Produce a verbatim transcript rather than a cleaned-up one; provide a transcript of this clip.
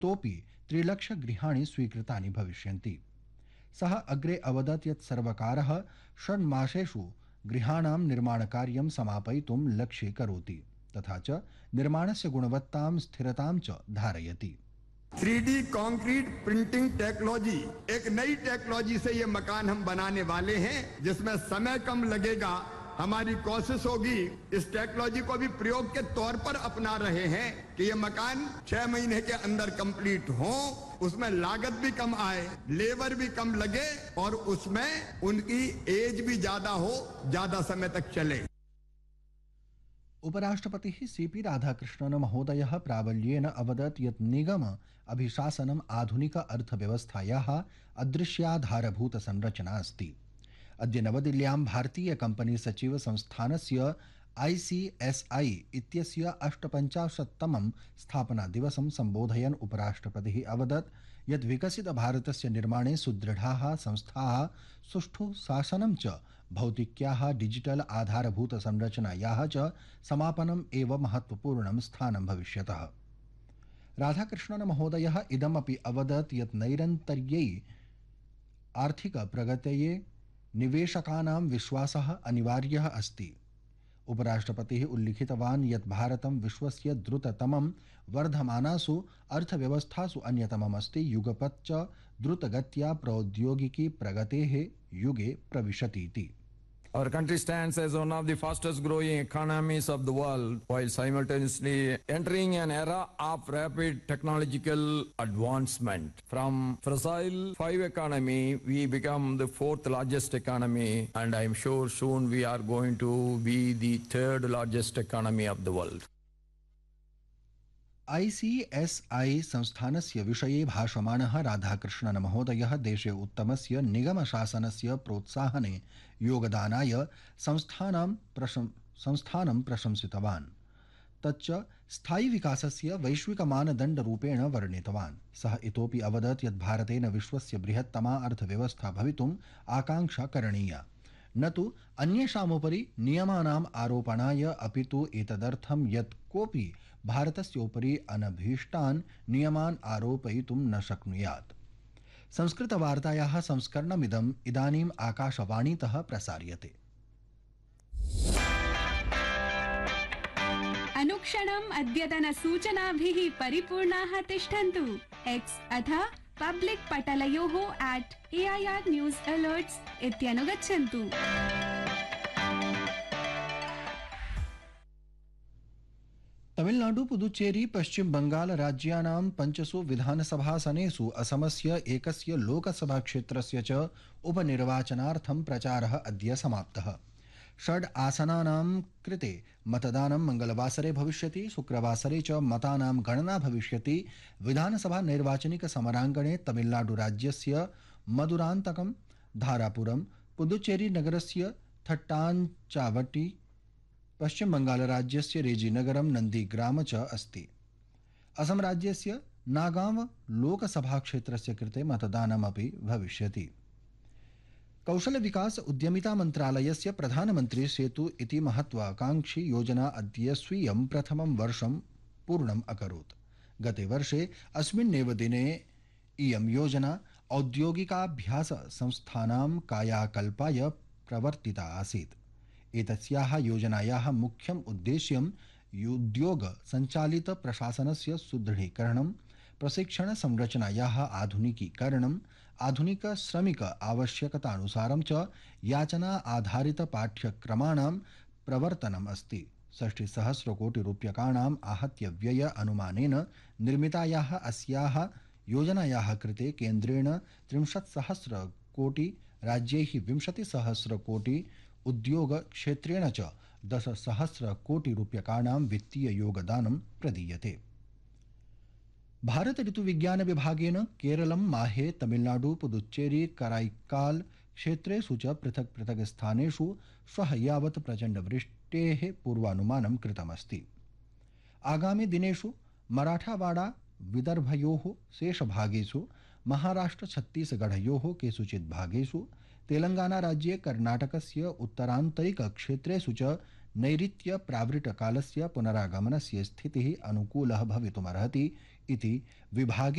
तोपि त्रिलक्षगृहाणि स्वीकृतानि भविष्यन्ति। सः अग्रे अवदत् यत् सर्वकारः षण्मासेषु गृहाणां निर्माणकार्यं समापयितुं लक्ष्यीकरोति तथा च निर्माणस्य गुणवत्तां स्थिरतां च धारयति। Three D concrete printing technology एक नई टेक्नोलॉजी से ये मकान हम बनाने वाले हैं, जिसमें समय कम लगेगा। हमारी कोशिश होगी इस टेक्नोलॉजी को भी प्रयोग के तौर पर अपना रहे हैं कि ये मकान छह महीने के अंदर कंप्लीट हो, उसमें लागत भी कम आए, लेबर भी कम लगे और उसमें उनकी एज भी ज्यादा हो, ज्यादा समय तक चले। उपराष्ट्रपतिः सीपी राधाकृष्णन् महोदयः प्राबल्येन अवदत् यत् निगम अभिशासनम् आधुनिक अर्थव्यवस्थायाः अदृश्याधारभूत संरचना अस्ति। अद्य नवदिल्ल्यां भारतीय कंपनी सचिव संस्थानस्य आई सी एस आई इत्यस्य अष्टपञ्चाशत्तमं स्थापना दिवसं सम्बोधयन् उपराष्ट्रपतिः अवदत् यत् विकसित भारतस्य निर्माणे सुदृढाः संस्थाः, सुष्ठु शासनं च भौतिक्याः डिजिटल आधारभूत संरचनायाः च समापनम् एव महत्वपूर्णं स्थानं भविष्यतः। राधाकृष्णन् महोदयः इदमपि अवदत् यत् नैरन्तर्यै आर्थिक प्रगतये निवेशकानां विश्वासः अनिवार्यः अस्ति। उपराष्ट्रपतिः उल्लिखितवान् यत् भारतं विश्वस्य द्रुततमं वर्धमानासु अर्थव्यवस्थासु अन्यतमम् अस्ति। युगपत् च द्रुतगत्या प्रौद्योगिकी प्रगतेः युगे प्रविशतीति। Our country stands as one of the fastest growing economies of the world while simultaneously entering an era of rapid technological advancement. From fossil five economy, we become the fourth largest economy, and I'm sure soon we are going to be the third largest economy of the world. I C S I संस्थानस्य विषये भाषमाणः राधाकृष्णन् महोदयः देशे उत्तमस्य निगमशासनस्य प्रोत्साहने योगदानाय संस्थानां प्रशं संस्थानं प्रशंसितवान्। तच्च स्थायी विकासस्य वैश्विकमानदण्डरूपेण वर्णितवान्। सः इतोपि अवदत् यत् भारतेन विश्वस्य बृहत्तमा अर्थव्यवस्था भवितुम् आकाङ्क्षा करणीया, न तु अन्येषामुपरि नियमानाम् आरोपणाय, अपि तु एतदर्थं यत् कोऽपि भारतस्य उपरि अनभीष्टान् नियमान् आरोपयितुं न शक्नुयात्। संस्कृतवार्तायाः संस्करणमिदम् इदानीम् आकाशवाणीतः प्रसार्यते। अनुक्षणम् अद्यतन सूचनाभिः परिपूर्णाः तिष्ठन्तु। एक्स अथ public पटलयोः eight A I R news alerts इत्यनुगच्छन्तु। Tamil Nadu, Puducherry, पश्चिम बंगाल राज्यानां पञ्चसु विधानसभासनेषु असमस्य एकस्य लोकसभा क्षेत्रस्य च उपनिर्वाचनार्थं प्रचारः अद्य समाप्तः। षड् आसनानां कृते मतदानं मंगलवासरे भविष्यति। शुक्रवासरे च मतानां गणना भविष्यति। विधानसभा नैर्वाचनिक समराङ्गणे तमिलनाडु राज्यस्य मदुरान्तकं, धारापुरं, पुदुचेरी नगरस्य थट्टाञ्चावटी, पश्चिम बंगाल राज्यस्य रेजीनगरं, नन्दीग्राम च अस्ति। असम राज्यस्य नागांव लोकसभा क्षेत्रस्य कृते मतदानमपि भविष्यति। कौशल विकास उद्यमिता मन्त्रालयस्य प्रधानमन्त्री सेतु इति महत्वाकांक्षी योजना अद्य स्वीयं प्रथमं वर्षं पूर्णम् अकरोत्। गते वर्षे अस्मिन्नेव दिने इयं योजना औद्योगिकाभ्यास संस्थानां कायाकल्पाय प्रवर्तिता आसीत्। एतस्याः योजनायाः मुख्यम् उद्देश्यम् उद्योग संचालित प्रशासनस्य सुदृढीकरणं, प्रशिक्षण संरचनायाः आधुनिकीकरणं, आधुनिक श्रमिक आवश्यकतानुसारं च याचना आधारित पाठ्यक्रमाणां प्रवर्तनम् अस्ति। षष्टिसहस्र कोटि रूप्यकाणाम् आहत्य व्यय अनुमानेन निर्मितायाः अस्याः योजनायाः कृते केन्द्रेण त्रिंशत्सहस्र कोटि, राज्यैः विंशतिसहस्र कोटि, उद्योग क्षेत्रेण च दशसहस्र कोटि रूप्यकाणां वित्तीय योगदानं प्रदीयते। भारत ऋतुविज्ञान विभागेन केरलं, माहे, तमिलनाडु, पुदुच्चेरी, कराईकाल क्षेत्रेषु च पृथक् पृथक् स्थानेषु श्वः यावत् प्रचण्डवृष्टेः पूर्वानुमानं कृतमस्ति। आगामि दिनेषु मराठावाड़ा, विदर्भयोः शेषभागेषु, महाराष्ट्र छत्तीसगढ़योः केषुचित् भागेषु, तेलंगाना राज्ये कर्नाटकस्य उत्तरान्तरिक क्षेत्रेषु च नैऋत्य प्रावृट्कालस्य पुनरागमनस्य स्थितिः अनुकूलः भवितुमर्हति इति विभागे